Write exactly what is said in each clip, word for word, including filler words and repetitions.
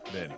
Bene.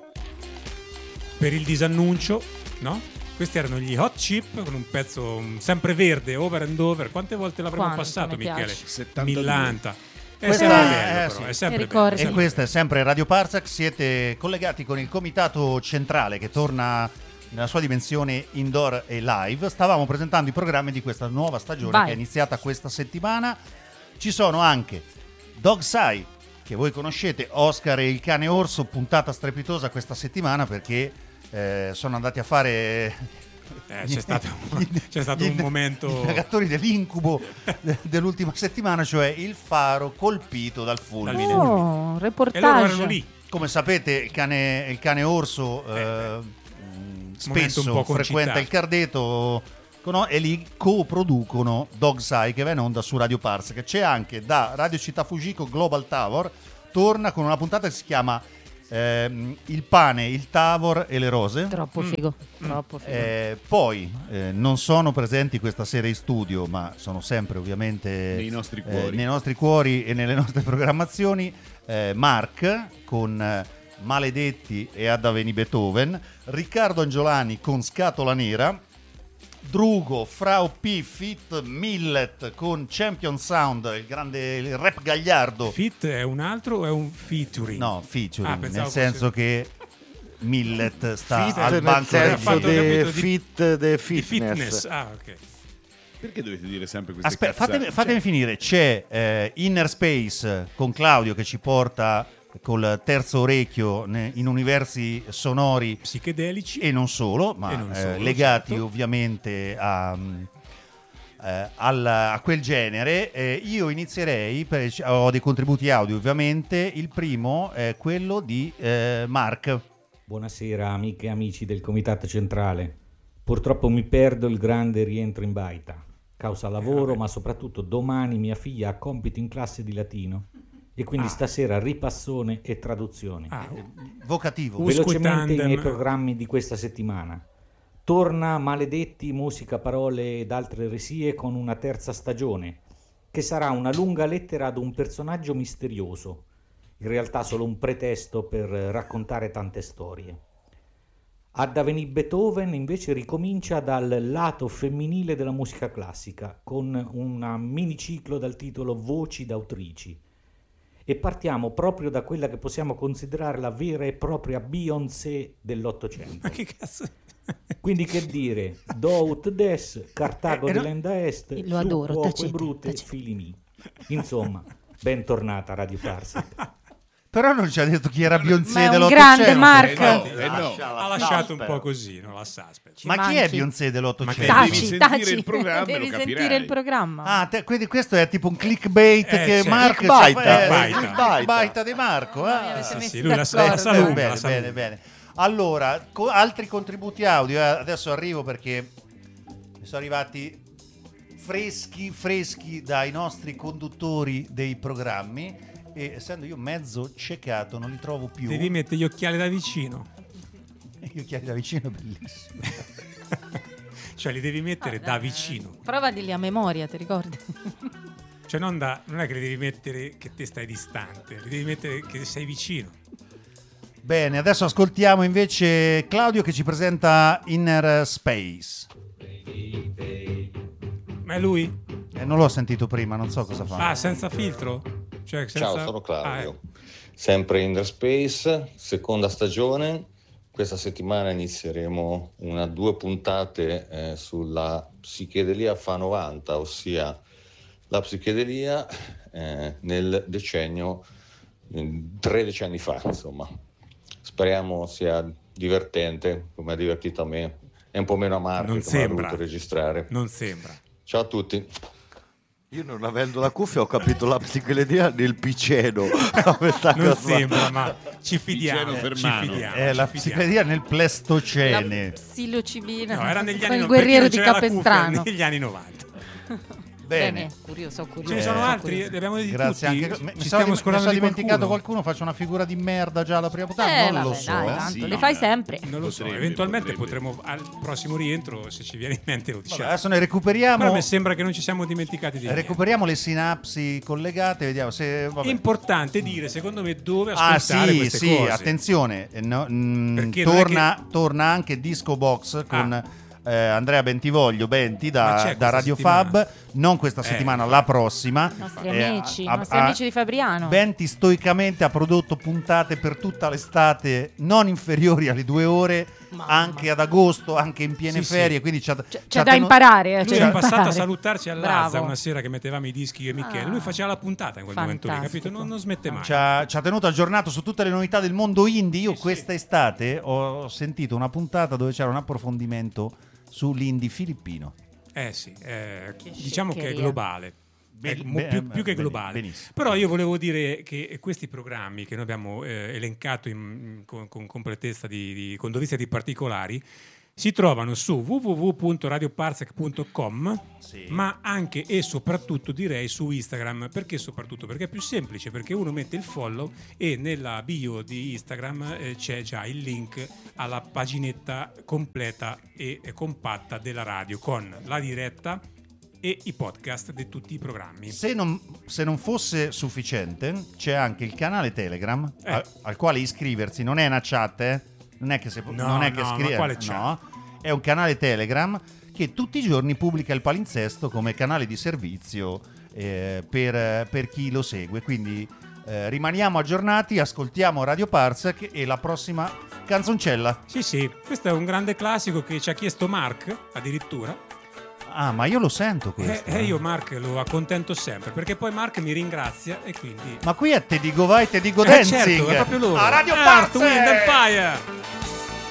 Per il disannuncio, no? Questi erano gli Hot Chip con un pezzo sempre verde, over and over. Quante volte l'avremmo Quanto passato, mi Michele? piace. settantadue. Millanta. È Questa sempre è- bello, eh, però, sì. è sempre E ricordi. bello. E questa è sempre Radio Parsec, siete collegati con il comitato centrale che torna nella sua dimensione indoor e live. Stavamo presentando i programmi di questa nuova stagione Vai. che è iniziata questa settimana. Ci sono anche Dog Sai, che voi conoscete, Oscar e il cane orso, puntata strepitosa questa settimana perché eh, sono andati a fare... Eh, c'è stato, c'è stato un momento... I negatori dell'incubo de- dell'ultima settimana, cioè il faro colpito dal fulmine. Dal Oh, E loro reportage. erano lì. Come sapete, il cane, il cane orso eh, Eh, mh, momento un po' spesso frequenta concitato. il Cardeto con- e lì coproducono Dog Sai, che va in onda su Radio Parsec. C'è anche da Radio Città Fujiko Global Tower, torna con una puntata che si chiama ehm, Il pane, il Tavor e le rose. Troppo figo, troppo figo. Eh, poi eh, non sono presenti questa sera in studio, ma sono sempre ovviamente Nei nostri eh, cuori. nei nostri cuori e nelle nostre programmazioni. eh, Mark con eh, Maledetti e Adda Veni Beethoven, Riccardo Angiolani con Scatola Nera, Drugo, Frau P, Fit Millet con Champion Sound, il grande il rap gagliardo. Fit è un altro o è un featuring? No, featuring, Ah, pensavo nel senso fosse- che Millet sta Fit al nel banco senso fatto del capito de di- fit de Di fitness. fitness. Ah, ok. Perché dovete dire sempre queste Aspetta, cazzate? fatemi, fatemi finire. C'è eh, Inner Space con Claudio che ci porta col terzo orecchio ne- in universi sonori Psichedelici. e non solo, ma E non eh, solo, legati certo. ovviamente a, mm, eh, al- a quel genere. Eh, io inizierei, per- ho dei contributi audio ovviamente. Il primo è quello di eh, Mark. Buonasera amiche e amici del Comitato Centrale. Purtroppo mi perdo il grande rientro in baita, causa lavoro, vabbè. ma soprattutto domani mia figlia ha compito in classe di latino e quindi Ah. stasera ripassone e traduzioni. Ah, Vocativo. Usque Velocemente i tandem. miei programmi di questa settimana. Torna Maledetti, musica, parole ed altre eresie con una terza stagione, che sarà una lunga lettera ad un personaggio misterioso, in realtà solo un pretesto per raccontare tante storie. Adda Veni Beethoven invece ricomincia dal lato femminile della musica classica, con un miniciclo dal titolo Voci d'autrici. E partiamo proprio da quella che possiamo considerare la vera e propria Beyoncé dell'Ottocento. ma che cazzo? Quindi che dire, Dout des, Cartago Eh, eh, no- dell'Enda Est, Lo su adoro, cuoque tacete, brute, tacete. fili mi. Insomma, bentornata Radio Parsec. Però non ci ha detto chi era Ma Beyoncé è un dell'Ottocento. grande Mark. Eh no, eh no. Ha lasciato un po' così, no? La suspect. Ma chi è manchi. Beyoncé dell'Ottocento? Ma Taci, devi sentire taci. il programma e Devi lo capirai. sentire il programma. Ah, te- quindi questo è tipo un clickbait Eh, che certo. Mark Clickbait, cioè, eh, clickbait. il clickbait di Marco. Mamma mia, Ah. avete Sì, messi sì, lui la, d'accordo. la saluta, bene, la saluta. bene, bene. Allora, co- altri contributi audio. eh, Adesso arrivo perché mi sono arrivati freschi, freschi dai nostri conduttori dei programmi. E essendo io mezzo ciecato, non li trovo più. Devi mettere gli occhiali da vicino. Gli occhiali da vicino, bellissimo. Cioè li devi mettere Ah, da eh, vicino. Prova di lì a memoria, ti ricordi? Cioè non, da, non è che li devi mettere che te stai distante, li devi mettere che sei vicino. Bene, adesso ascoltiamo invece Claudio che ci presenta Inner Space. Ma è lui? Eh, non l'ho sentito prima, non so cosa fa. Ah, senza filtro? Cioè, senza... Ciao, sono Claudio. Ah, eh. Sempre Inner Space, seconda stagione. Questa settimana inizieremo una due puntate eh, sulla psichedelia F A novanta, ossia la psichedelia eh, nel decennio, eh, tre decenni fa, insomma. Speriamo sia divertente, come ha divertito a me. È un po' meno amargo Non che mi ha sembra. dovuto registrare. Non sembra. Ciao a tutti. Io non avendo la cuffia ho capito la psichedelia nel piceno. Questa Non cosa. sembra, ma ci fidiamo. Piceno Ci fermano. fidiamo. È ci la fidiamo. psichedelia nel Pleistocene. La psilocibina. No, era negli Con anni il no- guerriero perché di non c'era la cuffia Capestrano. negli anni novanta. Bene. curioso, curioso. Ce ne sono sono altri, curiosa. li abbiamo detti Grazie tutti. anche. Mi, Ci mi stiamo sono, mi scordando sono di dimenticato qualcuno. qualcuno. Faccio una figura di merda già alla prima puntata. Eh, non vabbè, lo so. dai, eh. tanto, Sì, le fai beh. sempre. Non lo so, Potrebbe, eventualmente potrebbe. potremo al prossimo rientro, se ci viene in mente, lo Vabbè, diciamo. adesso ne Però recuperiamo. mi sembra che non ci siamo dimenticati di niente. Recuperiamo le sinapsi collegate. Vediamo se. È Vabbè. importante dire, secondo me, dove Ah ascoltare sì, queste sì, cose. attenzione, eh, no, mm, Perché non è torna, torna anche Disco Box con Ah. eh, Andrea Bentivoglio, Benti Ma c'è da, questa da Radio settimana? Fab, non questa Eh, settimana, infatti. la prossima. I nostri Eh, amici, i ha- nostri ha- amici di Fabriano. Benti stoicamente ha prodotto puntate per tutta l'estate non inferiori alle due ore, Mamma. anche ad agosto, anche in piene Sì, sì. ferie, quindi c'ha, C'è, c'ha c'è da tenu- imparare. eh, Lui c'è è da passato a imparare. salutarci all'Azza Bravo. una sera che mettevamo i dischi io e Michele. Ah. Lui faceva la puntata in quel momento lì, Fantastico. capito? Non, non smette mai. Ci ha, ci ha tenuto aggiornato su tutte le novità del mondo indie. Io Sì, sì. questa estate ho sentito una puntata dove c'era un approfondimento sull'indie filippino. Eh sì, eh, Che diciamo che è sciccheria. globale. Be- È mo- be- più, più che bene- globale. benissimo. Però io volevo dire che questi programmi che noi abbiamo eh, elencato in- con, con completezza di, di, con dovizia di particolari si trovano su w w w punto radio parsec punto com, Sì. ma anche e soprattutto direi su Instagram. Perché soprattutto? Perché è più semplice, perché uno mette il follow e nella bio di Instagram eh, c'è già il link alla paginetta completa e e compatta della radio con la diretta e i podcast di tutti i programmi. Se non, se non fosse sufficiente, c'è anche il canale Telegram Eh. al, al quale iscriversi. Non è una chat, eh? Non è che, se, No, non è che no, ma scrive, quale chat? no. È un canale Telegram che tutti i giorni pubblica il palinsesto come canale di servizio eh, per, per chi lo segue. Quindi eh, rimaniamo aggiornati, ascoltiamo Radio Parsec e la prossima canzoncella. Sì, sì, questo è un grande classico che ci ha chiesto Mark, addirittura. Ah, ma io lo sento E questo. eh, io Mark lo accontento sempre, perché poi Mark mi ringrazia e quindi... Ma qui è Te dico vai, te dico Eh, dancing. certo, è proprio loro. A Radio Earth, Wind and Parsec. Fire!